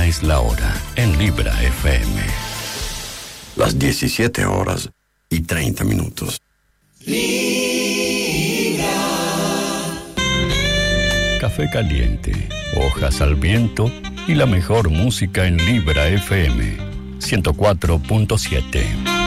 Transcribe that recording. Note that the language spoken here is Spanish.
es la hora en Libra FM. Las 17:30. Libra. Café caliente, hojas al viento y la mejor música en Libra FM 104.7.